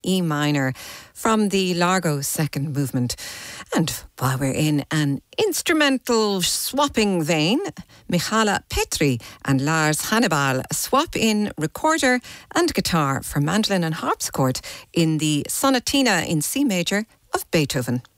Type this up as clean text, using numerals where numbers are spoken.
E minor from the Largo second movement. And while we're in an instrumental swapping vein, Michala Petri and Lars Hannibal swap in recorder and guitar for mandolin and harpsichord in the Sonatina in C major of Beethoven.